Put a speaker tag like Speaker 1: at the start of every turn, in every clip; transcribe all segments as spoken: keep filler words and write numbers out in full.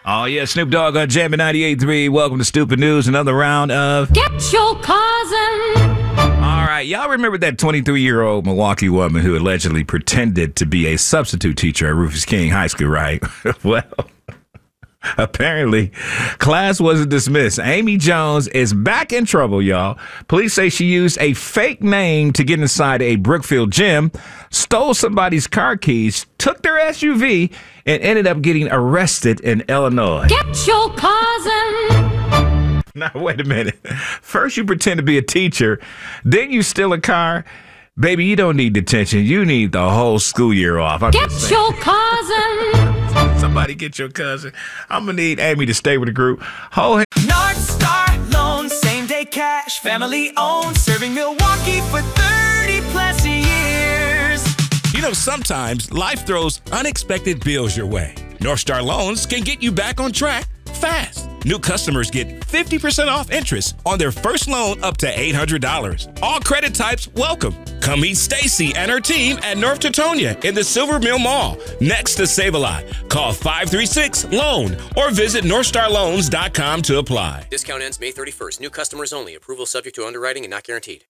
Speaker 1: Oh, yeah, Snoop Dogg on Jammin' ninety-eight point three. Welcome to Stupid News, another round of
Speaker 2: Get Your Cousin.
Speaker 1: All right, y'all remember that twenty-three-year-old Milwaukee woman who allegedly pretended to be a substitute teacher at Rufus King High School, right? Well, apparently, class wasn't dismissed. Amy Jones is back in trouble, y'all. Police say she used a fake name to get inside a Brookfield gym, stole somebody's car keys, took their S U V, and ended up getting arrested in Illinois.
Speaker 2: Get Your Cousin.
Speaker 1: Now, wait a minute. First, you pretend to be a teacher, then you steal a car. Baby, you don't need detention. You need the whole school year off. I'm
Speaker 2: Get Your Cousin.
Speaker 1: Somebody get your cousin. I'm going to need Amy to stay with the group. Hold
Speaker 3: North Star Loan, same day cash, family owned, serving Milwaukee for thirty plus years.
Speaker 4: You know, sometimes life throws unexpected bills your way. North Star Loans can get you back on track fast. New customers get fifty percent off interest on their first loan up to eight hundred dollars. All credit types welcome. Come meet Stacy and her team at North Teutonia in the Silver Mill Mall, next to Save-A-Lot. Call five three six LOAN or visit north star loans dot com to apply.
Speaker 5: Discount ends May thirty-first. New customers only. Approval subject to underwriting and not guaranteed.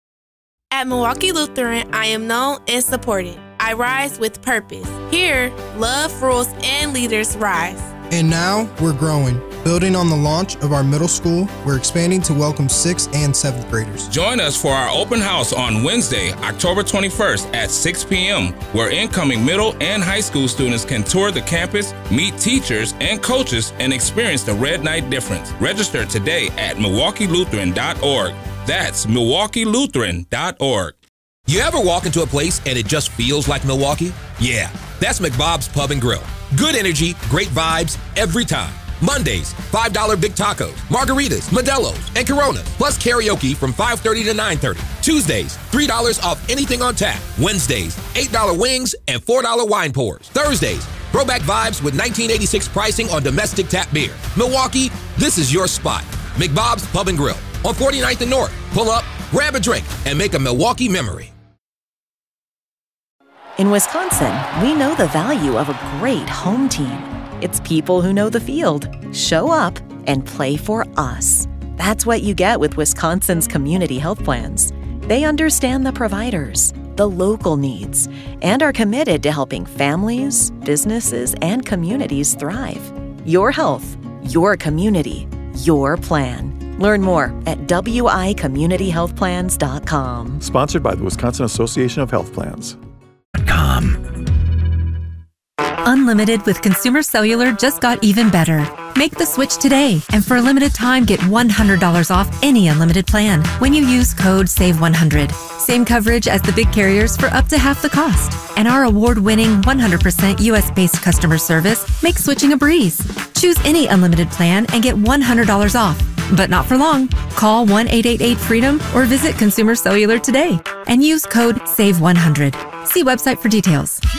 Speaker 6: At Milwaukee Lutheran, I am known and supported. I rise with purpose. Here, love, rules, and leaders rise.
Speaker 7: And now, we're growing. Building on the launch of our middle school, we're expanding to welcome sixth and seventh graders.
Speaker 8: Join us for our open house on Wednesday, October twenty-first at six p.m., where incoming middle and high school students can tour the campus, meet teachers and coaches, and experience the Red Night difference. Register today at milwaukee lutheran dot org. That's milwaukee lutheran dot org.
Speaker 9: You ever walk into a place and it just feels like Milwaukee? Yeah, that's McBob's Pub and Grill. Good energy, great vibes, every time. Mondays, five dollar big tacos, margaritas, Modelo's, and Coronas, plus karaoke from five thirty to nine thirty. Tuesdays, three dollars off anything on tap. Wednesdays, eight dollar wings and four dollar wine pours. Thursdays, throwback vibes with nineteen eighty-six pricing on domestic tap beer. Milwaukee, this is your spot. McBob's Pub and Grill on forty-ninth and North. Pull up, grab a drink, and make a Milwaukee memory.
Speaker 10: In Wisconsin, we know the value of a great home team. It's people who know the field, show up, and play for us. That's what you get with Wisconsin's community health plans. They understand the providers, the local needs, and are committed to helping families, businesses, and communities thrive. Your health, your community, your plan. Learn more at w i community health plans dot com.
Speaker 11: Sponsored by the Wisconsin Association of Health Plans.
Speaker 12: Unlimited with Consumer Cellular just got even better. Make the switch today, and for a limited time, get one hundred dollars off any unlimited plan when you use code save one hundred. Same coverage as the big carriers for up to half the cost. And our award-winning one hundred percent U S-based customer service makes switching a breeze. Choose any unlimited plan and get one hundred dollars off. But not for long. Call one eight eight eight freedom or visit Consumer Cellular today and use code save one hundred. See website for details.